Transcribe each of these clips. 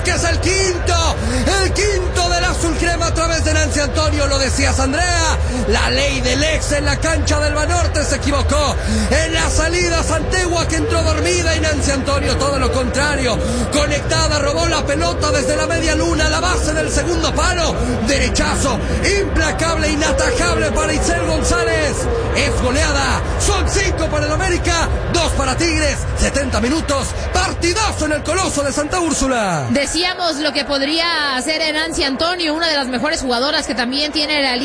que es el quinto del azul crema a través de Nancy Antonio. Lo decías, Andrea, la ley del ex en la cancha del Banorte se equivocó. En la salida, Santegua, que entró dormida, y Nancy Antonio todo lo contrario, conectada, robó la pelota desde la media luna a la base del segundo palo, derechazo implacable, inatajable para Itzel González. Es goleada, son 5 para el América, 2 para Tigres. 70 minutos, partidazo en el Coloso de Santa Úrsula. Decíamos lo que podría hacer Nancy Antonio, una de las mejores jugadoras que también tiene la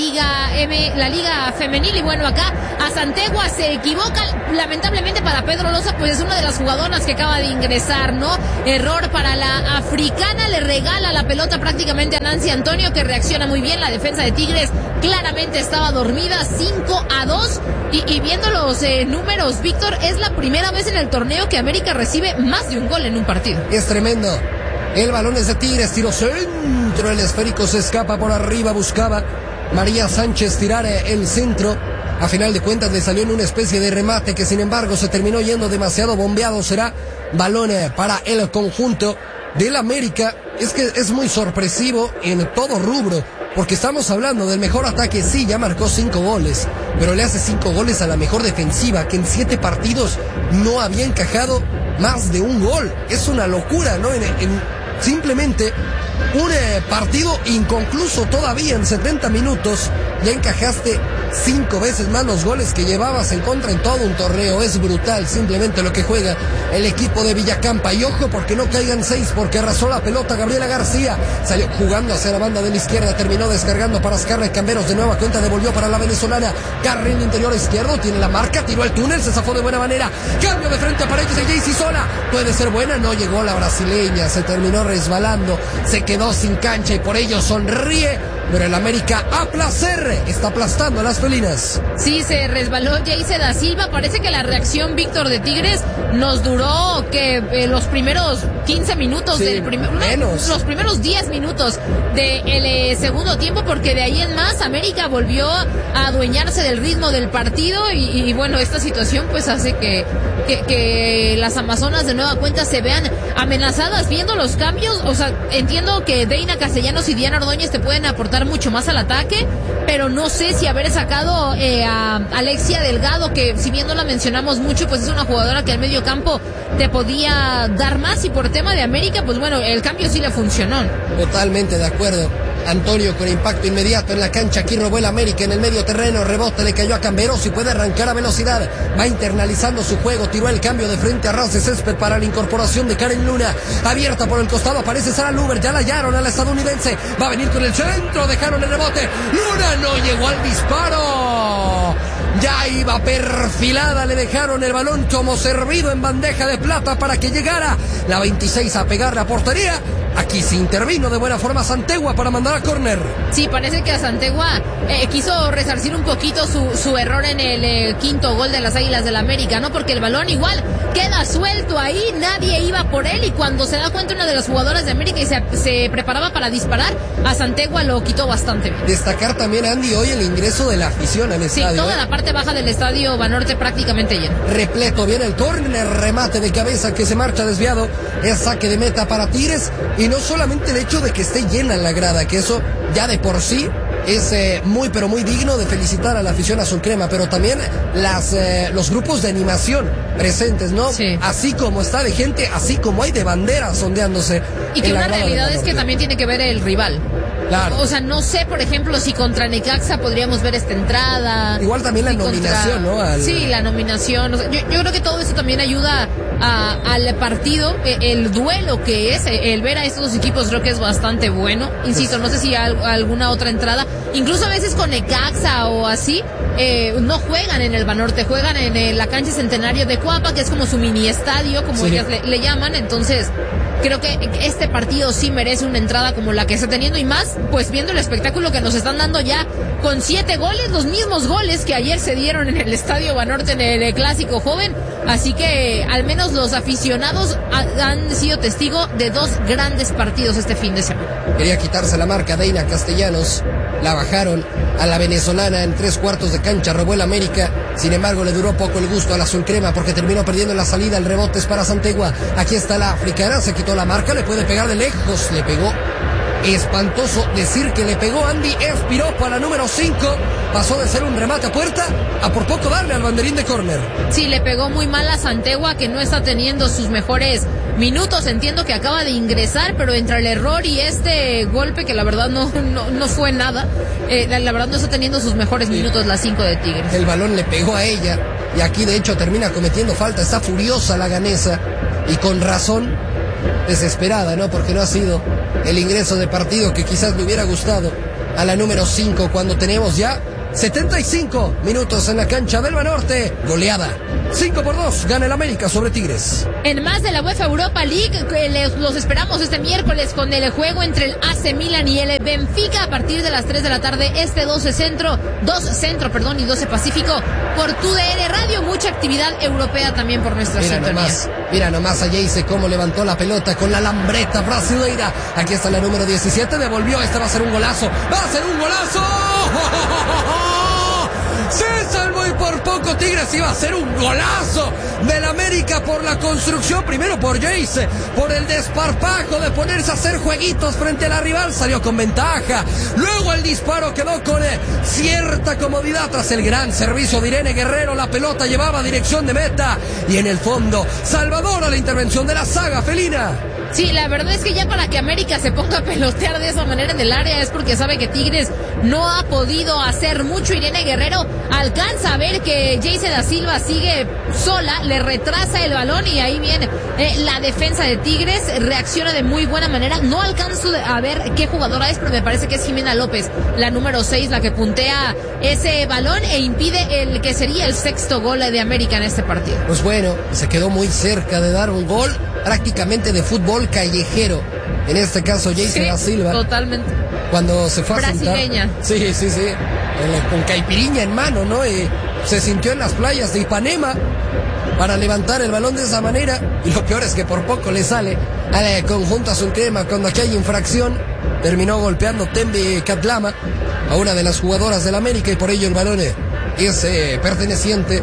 Liga Femenil, y bueno, acá a Santegua se equivoca, lamentablemente para Pedro Loza, pues es una de las jugadoras que acaba de ingresar, ¿no? Error para la africana, le regala la pelota prácticamente a Nancy Antonio, que reacciona muy bien. La defensa de Tigres claramente estaba dormida, 5-2, y viendo los números, Víctor, es la primera vez en el torneo que América recibe más de un gol en un partido. Es tremendo. El balón es de Tigres, tiro centro, el esférico se escapa por arriba, buscaba María Sánchez tirar el centro. A final de cuentas le salió en una especie de remate que sin embargo se terminó yendo demasiado bombeado. Será balón para el conjunto del América. Es que es muy sorpresivo en todo rubro, porque estamos hablando del mejor ataque. Sí, ya marcó 5 goles, pero le hace 5 goles a la mejor defensiva, que en 7 partidos no había encajado más de un gol. Es una locura, ¿no? Simplemente un partido inconcluso todavía, en 70 minutos ya encajaste 5 veces más los goles que llevabas en contra en todo un torneo. Es brutal simplemente lo que juega el equipo de Villacampa. Y ojo, porque no caigan 6, porque arrasó la pelota Gabriela García, salió jugando hacia la banda de la izquierda, terminó descargando para Scarlett Camberos, de nueva cuenta devolvió para la venezolana. Carril interior izquierdo, tiene la marca, tiró el túnel, se zafó de buena manera, cambio de frente para ellos de Jaycee Sola, puede ser buena, no llegó la brasileña, se terminó resbalando, se quedó sin cancha y por ello sonríe, pero el América a placer está aplastando a las felinas. Sí, se resbaló Jayce da Silva. Parece que la reacción, Víctor, de Tigres nos duró que los primeros 15 minutos, sí, los primeros 10 minutos del segundo tiempo, porque de ahí en más América volvió a adueñarse del ritmo del partido y bueno, esta situación pues hace que las Amazonas de nueva cuenta se vean amenazadas. Viendo los cambios, o sea, entiendo que Deina Castellanos y Diana Ordóñez te pueden aportar mucho más al ataque, pero no sé si haber sacado a Alexia Delgado, que si bien no la mencionamos mucho, pues es una jugadora que al medio campo te podía dar más, y por tema de América, pues bueno, el cambio sí le funcionó. Totalmente de acuerdo. Antonio con impacto inmediato en la cancha, aquí robó el América en el medio terreno, rebote, le cayó a Camberos y puede arrancar a velocidad, va internalizando su juego, tiró el cambio de frente a ras de césped para la incorporación de Karen Luna, abierta por el costado, aparece Sara Luber, ya la hallaron a la estadounidense, va a venir con el centro, dejaron el rebote, Luna no llegó al disparo, ya iba perfilada, le dejaron el balón como servido en bandeja de plata para que llegara la 26 a pegar la portería. Aquí se intervino de buena forma Santegua para mandar a córner. Sí, parece que a Santegua quiso resarcir un poquito su error en el quinto gol de las Águilas del América, ¿no? Porque el balón igual queda suelto ahí, nadie iba por él, y cuando se da cuenta una de las jugadoras de América y se preparaba para disparar, a Santegua lo quitó bastante bien. Destacar también, Andy, hoy el ingreso de la afición al estadio. Sí, toda la parte baja del estadio Banorte prácticamente lleno. Repleto, viene el córner, remate de cabeza que se marcha desviado, es saque de meta para Tigres. Y no solamente el hecho de que esté llena la grada, que eso ya de por sí es muy pero muy digno de felicitar a la afición azul crema, pero también los grupos de animación presentes, ¿no? Sí. Así como está de gente, así como hay de banderas ondeándose. Y que una realidad es que también tiene que ver el rival. Claro. O sea, no sé, por ejemplo, si contra Necaxa podríamos ver esta entrada. Igual también la nominación, ¿no? Sí, la nominación. O sea, yo creo que todo eso también ayuda al partido, el duelo que es, el ver a estos dos equipos creo que es bastante bueno. Insisto, no sé si hay alguna otra entrada. Incluso a veces con Necaxa o así, no juegan en el Banorte, juegan en la cancha Centenario de Cuapa, que es como su mini estadio, como ellas le llaman. Entonces, creo que este partido sí merece una entrada como la que está teniendo, y más pues viendo el espectáculo que nos están dando ya con 7 goles, los mismos goles que ayer se dieron en el Estadio Banorte en el Clásico Joven. Así que al menos los aficionados han sido testigo de 2 grandes partidos este fin de semana. Quería quitarse la marca Deina Castellanos. La bajaron a la venezolana en 3/4 de cancha. Robó el América. Sin embargo, le duró poco el gusto al azul crema porque terminó perdiendo en la salida. El rebote es para Santegua. Aquí está la africana. Se quitó la marca. Le puede pegar de lejos. Le pegó. Espantoso decir que le pegó Andy Espiropo a la número 5. Pasó de ser un remate a puerta a por poco darle al banderín de córner. Sí, le pegó muy mal a Santegua, que no está teniendo sus mejores minutos. Entiendo que acaba de ingresar, pero entre el error y este golpe, que la verdad no fue nada, la verdad no está teniendo sus mejores minutos la 5 de Tigres. El balón le pegó a ella y aquí de hecho termina cometiendo falta. Está furiosa la ganesa y con razón, desesperada, ¿no? Porque no ha sido el ingreso de partido que quizás le hubiera gustado a la número 5 cuando tenemos ya 75 minutos en la cancha del Banorte. Goleada 5-2 gana el América sobre Tigres. En más de la UEFA Europa League, los esperamos este miércoles con el juego entre el AC Milan y el Benfica a partir de las 3 de la tarde, 2 centro y 12 Pacífico por TUDN Radio. Mucha actividad europea también por nuestra sintonía. Mira nomás a Jayce cómo levantó la pelota con la lambreta brasileira. Aquí está la número 17, devolvió, este va a ser un golazo. ¡Va a ser un golazo! Se salvó y por poco Tigres iba a ser un golazo del América por la construcción, primero por Jayce, por el desparpajo de ponerse a hacer jueguitos frente a la rival, salió con ventaja, luego el disparo quedó con cierta comodidad tras el gran servicio de Irene Guerrero, la pelota llevaba dirección de meta y en el fondo, salvadora la intervención de la saga felina. Sí, la verdad es que ya para que América se ponga a pelotear de esa manera en el área es porque sabe que Tigres no ha podido hacer mucho. Irene Guerrero alcanza a ver que Jayce da Silva sigue sola, le retrasa el balón y ahí viene la defensa de Tigres, reacciona de muy buena manera. No alcanzo a ver qué jugadora es, pero me parece que es Jimena López, la número 6, la que puntea ese balón e impide el que sería el 6º gol de América en este partido. Pues bueno, se quedó muy cerca de dar un gol prácticamente de fútbol callejero. En este caso, Jayce da Silva. Totalmente. Cuando se fue brasileña. A sentar. Sí. Con caipiriña en mano, ¿no? Y se sintió en las playas de Ipanema para levantar el balón de esa manera. Y lo peor es que por poco le sale al conjunto azul crema. Cuando aquí hay infracción, terminó golpeando Tembe Catlama a una de las jugadoras del América y por ello el balón es perteneciente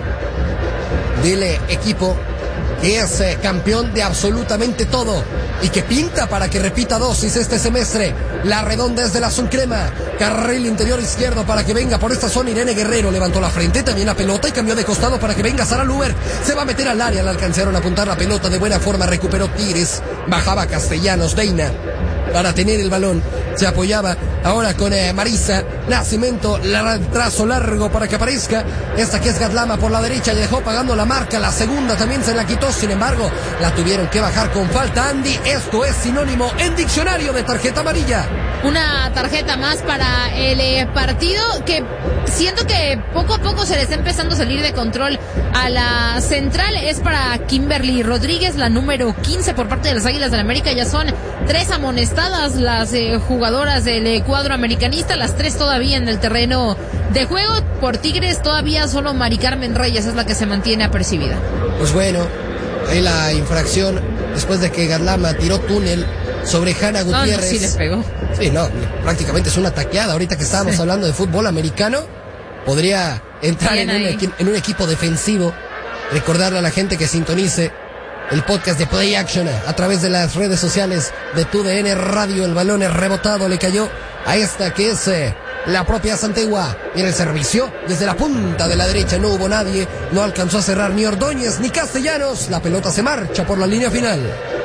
del equipo que es campeón de absolutamente todo y que pinta para que repita dosis este semestre. La redonda es del azul crema, carril interior izquierdo para que venga por esta zona Irene Guerrero, levantó la frente, también la pelota y cambió de costado para que venga Sara Luber, se va a meter al área, le alcanzaron a apuntar la pelota de buena forma, recuperó Tigres, bajaba Castellanos, Deina para tener el balón, se apoyaba ahora con Marisa Nacimiento, trazo largo para que aparezca, esta que es Gatlama por la derecha y dejó pagando la marca, la segunda también se la quitó, sin embargo la tuvieron que bajar con falta. Andy, esto es sinónimo en diccionario de tarjeta amarilla. Una tarjeta más para el partido, que siento que poco a poco se le está empezando a salir de control a la central. Es para Kimberly Rodríguez, la número 15 por parte de las Águilas del América. Ya son 3 amonestadas las jugadoras del cuadro americanista, las 3 todavía en el terreno de juego. Por Tigres todavía solo Mari Carmen Reyes es la que se mantiene apercibida. Pues bueno, ahí la infracción después de que Gatlama tiró túnel sobre Hanna Gutiérrez. No, sí le pegó. Sí, no, prácticamente es una taqueada. Ahorita que estábamos hablando de fútbol americano, podría entrar en un equipo defensivo. Recordarle a la gente que sintonice el podcast de Play Action a través de las redes sociales de TUDN Radio. El balón es rebotado, le cayó a esta que es la propia Santegua. Mira el servicio desde la punta de la derecha, no hubo nadie, no alcanzó a cerrar ni Ordóñez ni Castellanos. La pelota se marcha por la línea final.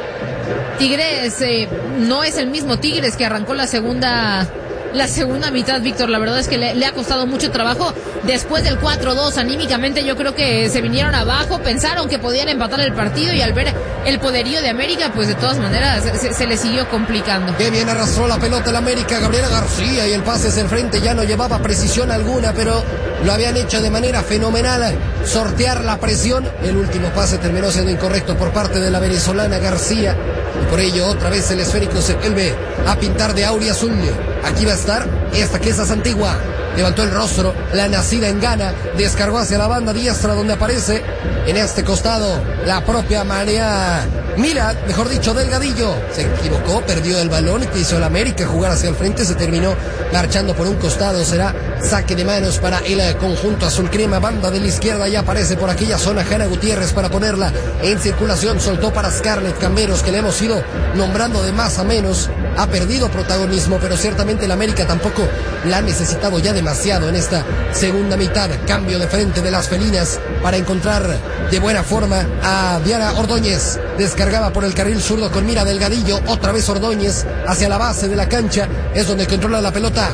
Tigres no es el mismo Tigres que arrancó la segunda mitad, Víctor. La verdad es que le ha costado mucho trabajo después del 4-2. Anímicamente yo creo que se vinieron abajo, pensaron que podían empatar el partido y al ver el poderío de América, pues de todas maneras se le siguió complicando. Qué bien arrastró la pelota el América, Gabriela García, y el pase hacia el frente ya no llevaba precisión alguna, pero lo habían hecho de manera fenomenal, sortear la presión. El último pase terminó siendo incorrecto por parte de la venezolana García y por ello otra vez el esférico se vuelve a pintar de aurea azul. Aquí va a estar esta que es Antigua. Levantó el rostro, la nacida en Ghana, descargó hacia la banda diestra donde aparece en este costado la propia María Mira, mejor dicho, Delgadillo se equivocó, perdió el balón y quiso el América jugar hacia el frente, se terminó marchando por un costado, será saque de manos para el conjunto azul crema, banda de la izquierda, ya aparece por aquella zona Hanna Gutiérrez para ponerla en circulación, soltó para Scarlett Camberos, que le hemos ido nombrando de más a menos, ha perdido protagonismo, pero ciertamente el América tampoco la ha necesitado ya demasiado en esta segunda mitad, cambio de frente de las felinas para encontrar de buena forma a Diana Ordóñez, descargaba por el carril zurdo con mira Delgadillo, otra vez Ordóñez hacia la base de la cancha, es donde controla la pelota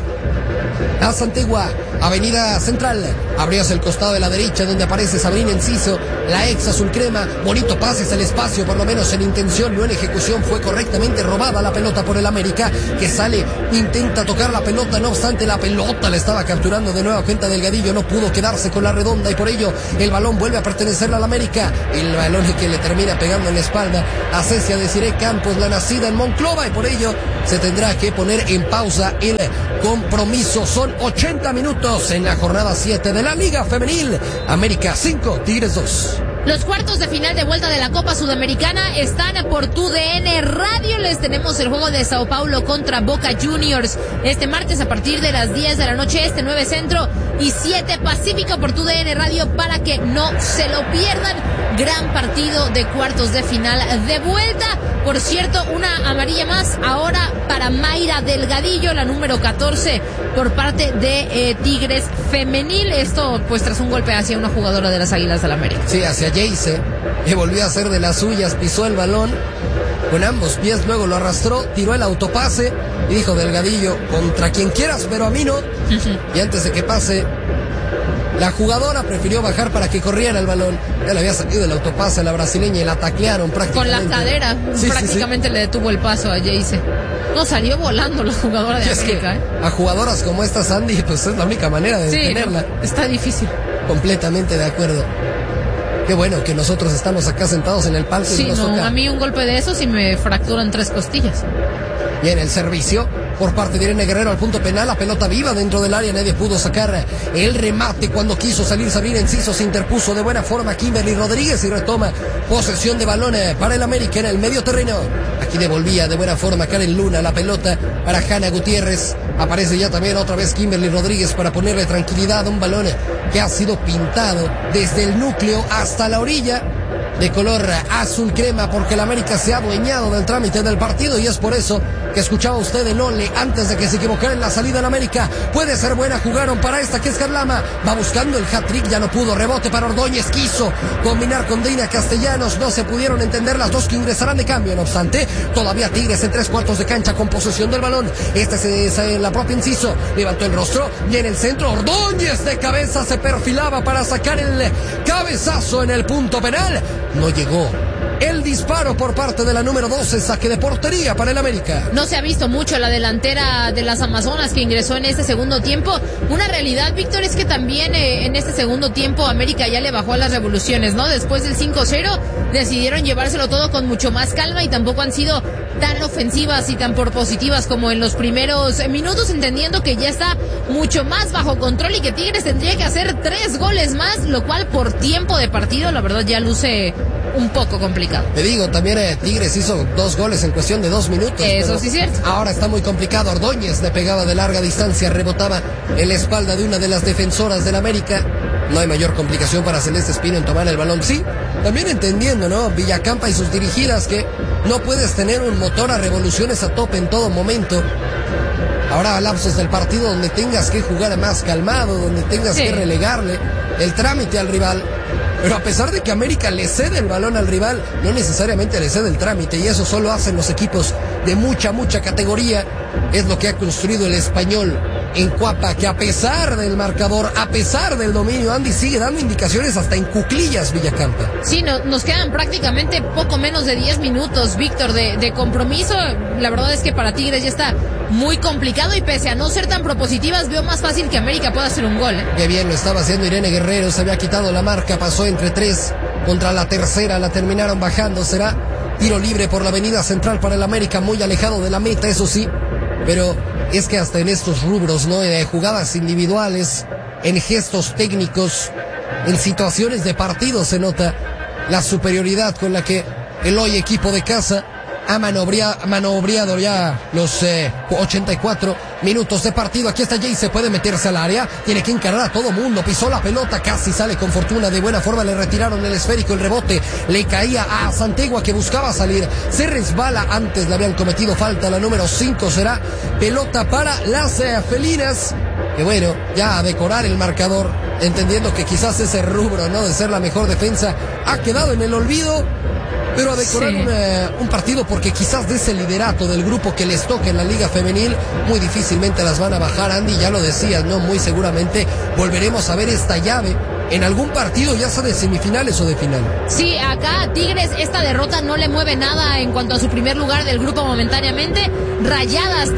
a Santigua, avenida central, abrió el costado de la derecha donde aparece Sabrina Enciso, la ex azul crema, bonito pase hacia el espacio, por lo menos en intención, no en ejecución, fue correctamente robada la pelota por el América, que sale, intenta tocar la pelota, no obstante la pelota la estaba capturando de nueva cuenta Delgadillo, no pudo quedarse con la redonda y por ello el balón vuelve a pertenecerle al América, el balón que le termina pegando en la espalda a Cecia Desiree Campos, la nacida en Monclova, y por ello se tendrá que poner en pausa el compromiso. Son 80 minutos en la jornada 7 de la Liga Femenil. América 5, Tigres 2. Los cuartos de final de vuelta de la Copa Sudamericana están por TUDN Radio. Les tenemos el juego de Sao Paulo contra Boca Juniors este martes a partir de las 10 de la noche, 9 Centro y 7 Pacífico por TUDN Radio para que no se lo pierdan. Gran partido de cuartos de final de vuelta. Por cierto, una amarilla más ahora para Mayra Delgadillo, la número 14 por parte de Tigres Femenil. Esto pues tras un golpe hacia una jugadora de las Águilas del América. Sí, hacia Jayce, que volvió a hacer de las suyas, pisó el balón con ambos pies, luego lo arrastró, tiró el autopase y dijo Delgadillo, contra quien quieras, pero a mí no. Y antes de que pase, la jugadora prefirió bajar para que corriera el balón. Ya le había salido el autopase a la brasileña y la taclearon prácticamente. Con la cadera, prácticamente le detuvo el paso a Jayce. No, salió volando la jugadora de América. A jugadoras como esta, Sandy, pues es la única manera de detenerla. No, está difícil. Completamente de acuerdo. Qué bueno que nosotros estamos acá sentados en el palco y nos toca. A mí un golpe de esos y me fracturan 3 costillas. Bien, el servicio por parte de Irene Guerrero al punto penal, la pelota viva dentro del área, nadie pudo sacar el remate cuando quiso salir Sabrina Enciso, se interpuso de buena forma Kimberly Rodríguez y retoma posesión de balón para el América en el medio terreno. Aquí devolvía de buena forma Karen Luna la pelota para Hanna Gutiérrez, aparece ya también otra vez Kimberly Rodríguez para ponerle tranquilidad a un balón que ha sido pintado desde el núcleo hasta la orilla de color azul crema, porque el América se ha adueñado del trámite del partido y es por eso que escuchaba usted el ole antes de que se equivocara en la salida en América. Puede ser buena, jugaron para esta que es Carlama, va buscando el hat-trick, ya no pudo, rebote para Ordóñez, quiso combinar con Dina Castellanos, no se pudieron entender las dos que ingresarán de cambio, no obstante, todavía Tigres en 3/4 de cancha con posesión del balón, es la propia Enciso, levantó el rostro y en el centro Ordóñez de cabeza se perfilaba para sacar el cabezazo en el punto penal, no llegó el disparo por parte de la número 12, saque de portería para el América. No se ha visto mucho la delantera de las Amazonas que ingresó en este segundo tiempo. Una realidad, Víctor, es que también en este segundo tiempo América ya le bajó a las revoluciones, ¿no? Después del 5-0 decidieron llevárselo todo con mucho más calma y tampoco han sido tan ofensivas y tan propositivas como en los primeros minutos, entendiendo que ya está mucho más bajo control y que Tigres tendría que hacer 3 goles más, lo cual por tiempo de partido la verdad ya luce un poco complicado. Te digo, también Tigres hizo 2 goles en cuestión de 2 minutos. Eso sí es cierto. Ahora está muy complicado. Ordóñez le pegaba de larga distancia, rebotaba en la espalda de una de las defensoras del América. No hay mayor complicación para Celeste Espino en tomar el balón. Sí, también entendiendo, ¿no? Villacampa y sus dirigidas que no puedes tener un motor a revoluciones a tope en todo momento. Ahora lapsos del partido donde tengas que jugar más calmado, donde tengas que relegarle el trámite al rival. Pero a pesar de que América le cede el balón al rival, no necesariamente le cede el trámite, y eso solo hacen los equipos de mucha categoría. Es lo que ha construido el Español en Cuapa, que a pesar del marcador, a pesar del dominio, Andy sigue dando indicaciones hasta en cuclillas Villacampa. Sí, nos quedan prácticamente poco menos de 10 minutos, Víctor, de compromiso. La verdad es que para Tigres ya está muy complicado y pese a no ser tan propositivas, veo más fácil que América pueda hacer un gol. Qué bien lo estaba haciendo Irene Guerrero, se había quitado la marca, pasó entre 3 contra la tercera, la terminaron bajando, será tiro libre por la avenida central para el América, muy alejado de la meta, eso sí, pero es que hasta en estos rubros, ¿no? De jugadas individuales, en gestos técnicos, en situaciones de partido se nota la superioridad con la que el hoy equipo de casa ha maniobrado ya los 84 minutos de partido. Aquí está Jayce, puede meterse al área, tiene que encarar a todo mundo, pisó la pelota, casi sale con fortuna, de buena forma le retiraron el esférico, el rebote le caía a Santegua que buscaba salir, se resbala, antes le habían cometido falta, la número 5 será pelota para las felinas, que bueno, ya a decorar el marcador, entendiendo que quizás ese rubro, ¿no?, de ser la mejor defensa ha quedado en el olvido, pero a decorar un partido, porque quizás de ese liderato del grupo que les toca en la Liga Femenil, muy difícilmente las van a bajar, Andy, ya lo decías, ¿no? Muy seguramente volveremos a ver esta llave en algún partido, ya sea de semifinales o de final. Sí, acá Tigres, esta derrota no le mueve nada en cuanto a su primer lugar del grupo momentáneamente. Rayadas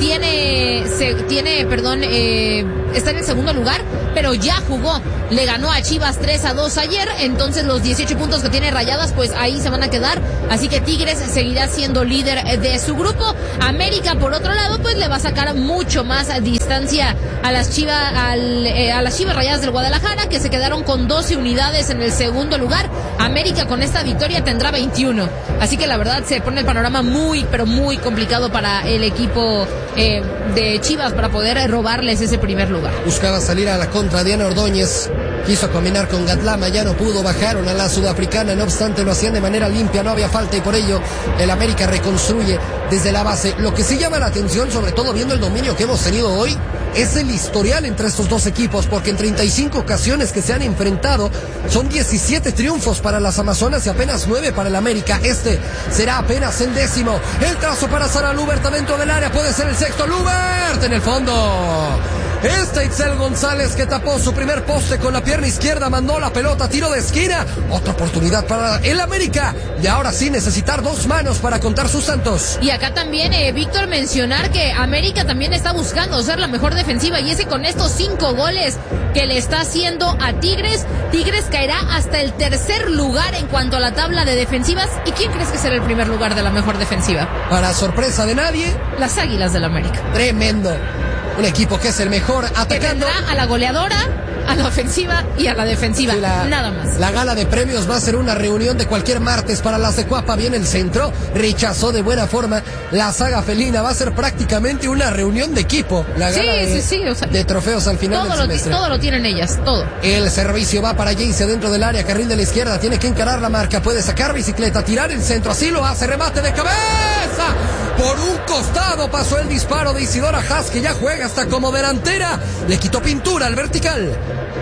está en el segundo lugar, pero ya jugó, le ganó a Chivas 3-2 ayer, entonces los 18 puntos que tiene Rayadas, pues ahí se van a quedar, así que Tigres seguirá siendo líder de su grupo. América, por otro lado, pues le va a sacar mucho más distancia a las Chivas, a las Chivas Rayadas del Guadalajara, que se quedaron con 12 unidades en el segundo lugar. América con esta victoria tendrá 21, así que la verdad se pone el panorama muy, pero muy complicado para el equipo de Chivas para poder robarles ese primer lugar. Buscaba salir a la contra Diana Ordóñez, quiso combinar con Gatlama, ya no pudo, bajaron a la sudafricana, no obstante lo hacían de manera limpia, no había falta y por ello el América reconstruye desde la base. Lo que sí llama la atención, sobre todo viendo el dominio que hemos tenido hoy, es el historial entre estos dos equipos, porque en 35 ocasiones que se han enfrentado son 17 triunfos para las Amazonas y apenas 9 para el América. Este será apenas el 10º. El trazo para Sara Lubert dentro del área, puede ser el sexto. Lubert en el fondo. Itzel González, que tapó su primer poste con la pierna izquierda, mandó la pelota, tiro de esquina, otra oportunidad para el América, y ahora sí necesitar dos manos para contar sus santos. Y acá también, Víctor, mencionar que América también está buscando ser la mejor defensiva, y ese con estos 5 goles que le está haciendo a Tigres caerá hasta el tercer lugar en cuanto a la tabla de defensivas. ¿Y quién crees que será el primer lugar de la mejor defensiva? Para sorpresa de nadie, las Águilas del América. Tremendo. Un equipo que es el mejor atacando. Que tendrá a la goleadora, a la ofensiva y a la defensiva, sí, nada más. La gala de premios va a ser una reunión de cualquier martes para las de Cuapa. Viene el centro, rechazó de buena forma la saga felina. Va a ser prácticamente una reunión de equipo. La gala o sea, de trofeos al final del semestre. Todo lo tienen ellas, todo. El servicio va para Jayce dentro del área, carril de la izquierda. Tiene que encarar la marca, puede sacar bicicleta, tirar el centro. Así lo hace, remate de cabeza. Por un costado pasó el disparo de Isidora Haas, que ya juega hasta como delantera. Le quitó pintura al vertical.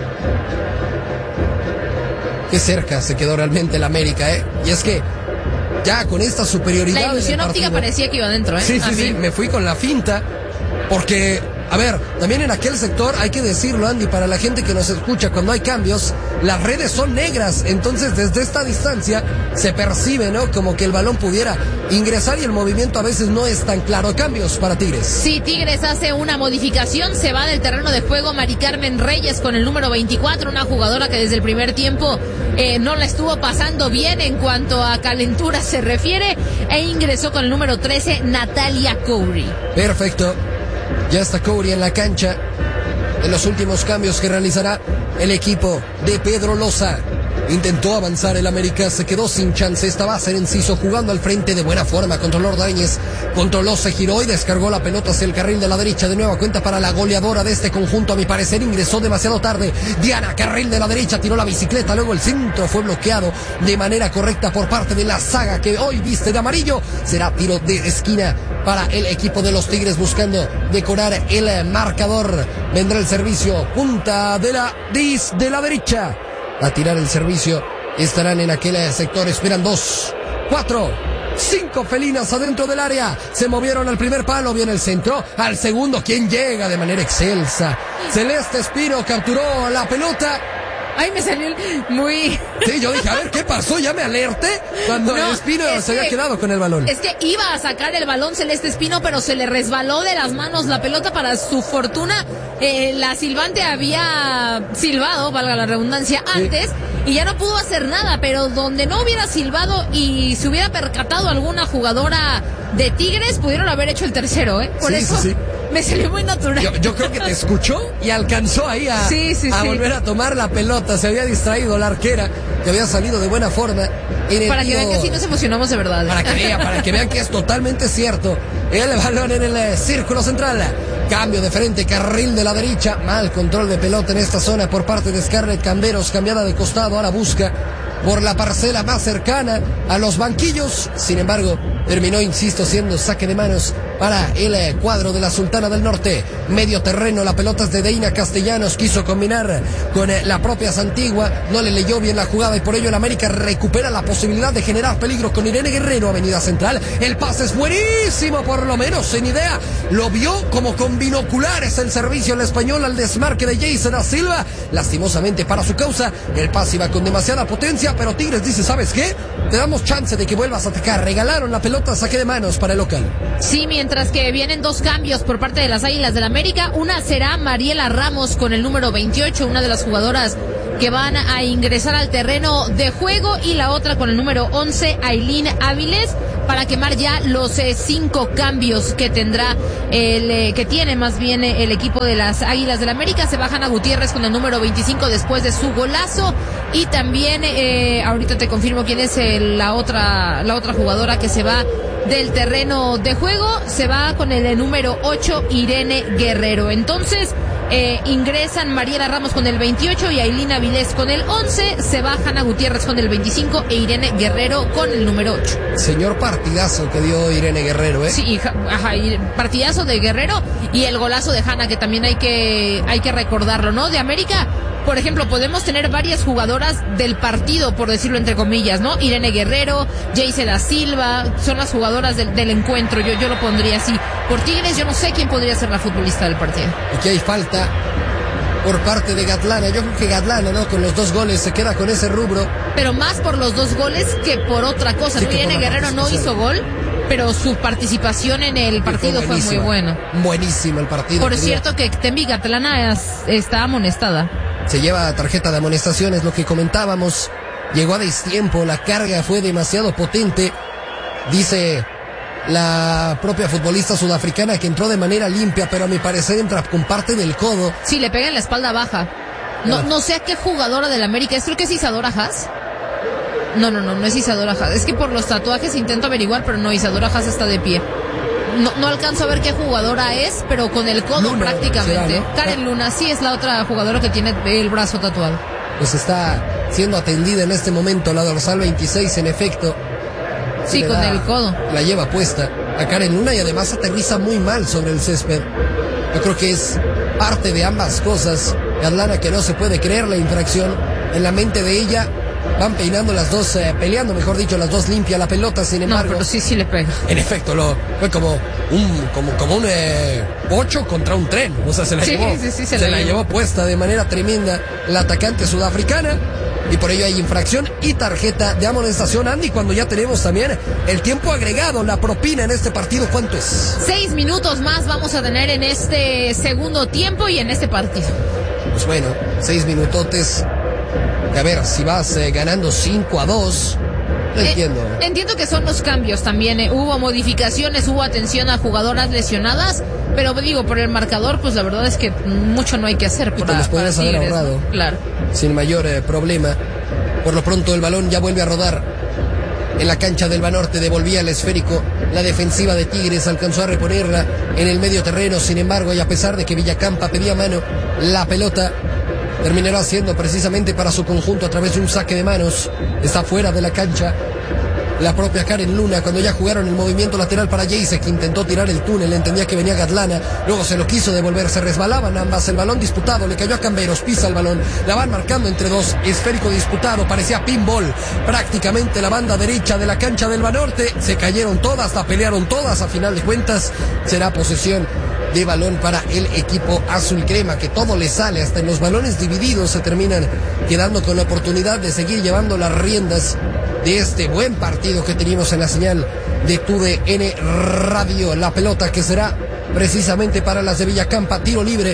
Qué cerca se quedó realmente el América, ¿eh? Y es que ya con esta superioridad... La ilusión óptica parecía que iba adentro, ¿eh? Sí, me fui con la finta, porque... A ver, también en aquel sector, hay que decirlo, Andy, para la gente que nos escucha, cuando hay cambios, las redes son negras, entonces desde esta distancia se percibe, ¿no?, como que el balón pudiera ingresar y el movimiento a veces no es tan claro. Cambios para Tigres. Sí, Tigres hace una modificación, se va del terreno de juego Mari Carmen Reyes con el número 24, una jugadora que desde el primer tiempo no la estuvo pasando bien en cuanto a calentura se refiere, e ingresó con el número 13, Natalia Coury. Perfecto. Ya está Coury en la cancha en los últimos cambios que realizará el equipo de Pedro Loza. Intentó avanzar el América, se quedó sin chance. Esta va a ser Enciso jugando al frente de buena forma. Controló Ordóñez, controló, se giró y descargó la pelota hacia el carril de la derecha. De nueva cuenta para la goleadora de este conjunto. A mi parecer ingresó demasiado tarde. Diana, carril de la derecha, tiró la bicicleta. Luego el centro fue bloqueado de manera correcta por parte de la saga que hoy viste de amarillo. Será tiro de esquina para el equipo de los Tigres buscando decorar el marcador. Vendrá el servicio, punta de la derecha. A tirar el servicio, estarán en aquel sector, esperan 2, 4, 5 felinas adentro del área, se movieron al primer palo, viene el centro, al segundo, ¿quién llega de manera excelsa? Celeste Espino capturó la pelota. Ay, me salió muy... Sí, yo dije, a ver, ¿qué pasó? Ya me alerté cuando Espino se había quedado con el balón. Es que iba a sacar el balón Celeste Espino, pero se le resbaló de las manos la pelota. Para su fortuna, la silbante había silbado, valga la redundancia, antes, y ya no pudo hacer nada, pero donde no hubiera silbado y se hubiera percatado alguna jugadora de Tigres, pudieron haber hecho el tercero, ¿eh? Por eso... Sí. Me salió muy natural. Yo creo que te escuchó y alcanzó ahí a volver a tomar la pelota. Se había distraído la arquera, que había salido de buena forma. Para que vean que sí nos emocionamos de verdad. Para que vean que es totalmente cierto. El balón en el círculo central. Cambio de frente, carril de la derecha. Mal control de pelota en esta zona por parte de Scarlett Camberos. Cambiada de costado, ahora busca por la parcela más cercana a los banquillos. Sin embargo, terminó, insisto, siendo saque de manos para el cuadro de la Sultana del Norte. Medio terreno, la pelota es de Deina Castellanos. Quiso combinar con la propia Santigua. No le leyó bien la jugada y por ello el América recupera la posibilidad de generar peligro con Irene Guerrero, avenida central. El pase es buenísimo, por lo menos sin idea. Lo vio como con binoculares el servicio al español al desmarque de Jason da Silva. Lastimosamente para su causa, el pase iba con demasiada potencia, pero Tigres dice, ¿sabes qué? Te damos chance de que vuelvas a atacar. Regalaron la pelota, saque de manos para el local. Sí, mientras que vienen dos cambios por parte de las Águilas del América. Una será Mariela Ramos con el número 28, una de las jugadoras que van a ingresar al terreno de juego, y la otra con el número 11, Ailín Áviles, para quemar ya los 5 cambios que tendrá que tiene más bien el equipo de las Águilas del América. Se bajan a Gutiérrez con el número 25 después de su golazo, y también ahorita te confirmo quién es la otra jugadora que se va del terreno de juego. Se va con el número 8, Irene Guerrero. Entonces ingresan Mariela Ramos con el 28 y Ailín Avilés con el 11, se va Hanna Gutiérrez con el 25 e Irene Guerrero con el número 8. Señor partidazo que dio Irene Guerrero, ¿eh? Sí, partidazo de Guerrero, y el golazo de Hanna, que también hay que recordarlo, ¿no? De América, por ejemplo, podemos tener varias jugadoras del partido, por decirlo entre comillas, ¿no? Irene Guerrero, Jason da Silva, son las jugadoras del encuentro, yo lo pondría así. Por Tigres, yo no sé quién podría ser la futbolista del partido. Aquí hay falta por parte de Gatlana. Yo creo que Gatlana, ¿no? Con los 2 goles se queda con ese rubro. Pero más por los 2 goles que por otra cosa. Sí, Irene Guerrero no hizo gol, pero su participación en el partido fue muy buena. Buenísimo el partido. Por cierto que Tembi Gatlana está amonestada. Se lleva tarjeta de amonestación, es lo que comentábamos. Llegó a destiempo, la carga fue demasiado potente. Dice la propia futbolista sudafricana que entró de manera limpia, pero a mi parecer entra con parte del codo. Sí, le pega en la espalda baja. No sé a qué jugadora del América es, creo que es Isadora Haas. No es Isadora Haas. Es que por los tatuajes intento averiguar, pero no, Isadora Haas está de pie. No alcanzo a ver qué jugadora es, pero con el codo Luna, prácticamente. ¿Será, no? Karen Luna, sí es la otra jugadora que tiene el brazo tatuado. Pues está siendo atendida en este momento la dorsal 26, en efecto. Sí, con el codo. La lleva puesta a Karen Luna y además aterriza muy mal sobre el césped. Yo creo que es parte de ambas cosas. Gatlana, que no se puede creer la infracción en la mente de ella. Van peinando las dos, peleando, mejor dicho, las dos limpia la pelota, sin embargo. No, pero sí le pega. En efecto, fue como un 8 contra un tren. O sea, se la llevó puesta de manera tremenda la atacante sudafricana. Y por ello hay infracción y tarjeta de amonestación, Andy, cuando ya tenemos también el tiempo agregado, la propina en este partido. ¿Cuánto es? 6 minutos más vamos a tener en este segundo tiempo y en este partido. Pues bueno, 6 minutotes. A ver, si vas ganando 5-2, no entiendo. Entiendo que son los cambios también. Hubo modificaciones, hubo atención a jugadoras lesionadas, pero digo, por el marcador, pues la verdad es que mucho no hay que hacer. Y te los podrías haber ahorrado, ¿no? Claro. Sin mayor problema. Por lo pronto el balón ya vuelve a rodar en la cancha del Banorte. Devolvía el esférico. La defensiva de Tigres alcanzó a reponerla en el medio terreno. Sin embargo, y a pesar de que Villacampa pedía mano, la pelota terminará siendo precisamente para su conjunto a través de un saque de manos. Está fuera de la cancha la propia Karen Luna, cuando ya jugaron el movimiento lateral para Jayce, que intentó tirar el túnel, entendía que venía Gatlana, luego se lo quiso devolver, se resbalaban ambas, el balón disputado, le cayó a Camberos, pisa el balón, la van marcando entre dos, esférico disputado, parecía pinball, prácticamente la banda derecha de la cancha del Banorte, se cayeron todas, la pelearon todas, a final de cuentas será posesión de balón para el equipo azul crema, que todo le sale, hasta en los balones divididos se terminan quedando con la oportunidad de seguir llevando las riendas de este buen partido que tenemos en la señal de TUDN Radio. La pelota que será precisamente para las de Villacampa, tiro libre,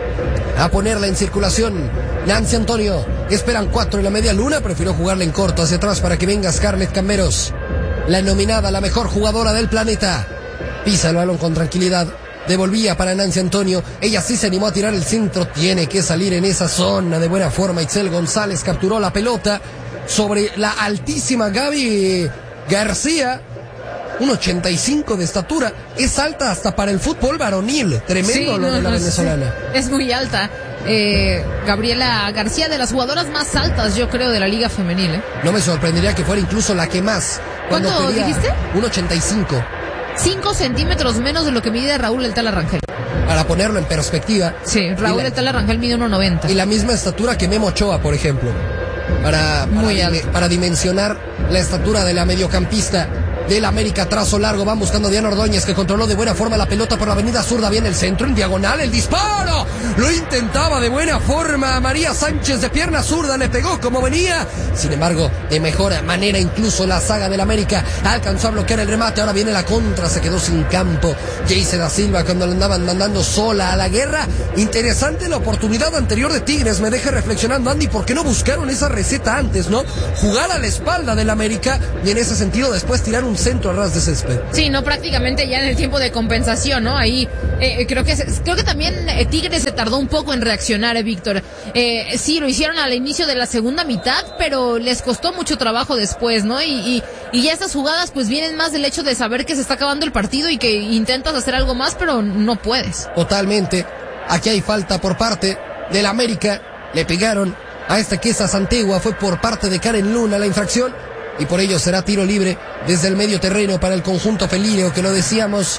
a ponerla en circulación Nancy Antonio, esperan 4 en la media luna, prefirió jugarla en corto hacia atrás para que venga Scarlett Camberos, la nominada la mejor jugadora del planeta, pisa el balón con tranquilidad, devolvía para Nancy Antonio. Ella sí se animó a tirar el centro. Tiene que salir en esa zona de buena forma. Itzel González capturó la pelota sobre la altísima Gaby García. 1.85 de estatura. Es alta hasta para el fútbol varonil. Tremendo lo de la venezolana. Sí, es muy alta. Gabriela García, de las jugadoras más altas, yo creo, de la Liga Femenil. No me sorprendería que fuera incluso la que más. ¿Cuánto dijiste? 1.85. 5 centímetros menos de lo que mide Raúl El Tala Rangel. Para ponerlo en perspectiva. Sí, Raúl El Tala Rangel mide 1.90. Y la misma estatura que Memo Ochoa, por ejemplo. Para dimensionar la estatura de la mediocampista del América. Trazo largo, van buscando a Diana Ordóñez, que controló de buena forma la pelota por la avenida zurda. Viene el centro en diagonal, el disparo. Lo intentaba de buena forma María Sánchez, de pierna zurda, le pegó como venía. Sin embargo, de mejor manera, incluso la saga del América alcanzó a bloquear el remate. Ahora viene la contra, se quedó sin campo Jayce da Silva cuando le andaban mandando sola a la guerra. Interesante la oportunidad anterior de Tigres, me deja reflexionando, Andy, ¿por qué no buscaron esa receta antes, no? Jugar a la espalda del América y en ese sentido después tirar un centro a ras de césped. Sí, no, prácticamente ya en el tiempo de compensación, ¿no? Ahí creo que también Tigres se tardó un poco en reaccionar, Víctor. Sí, lo hicieron al inicio de la segunda mitad, pero les costó mucho trabajo después, ¿no? Y ya estas jugadas pues vienen más del hecho de saber que se está acabando el partido y que intentas hacer algo más, pero no puedes. Totalmente. Aquí hay falta por parte del América. Le pegaron a esta Quesas Antigua, fue por parte de Karen Luna la infracción. Y por ello será tiro libre desde el medio terreno para el conjunto felíneo, que lo decíamos,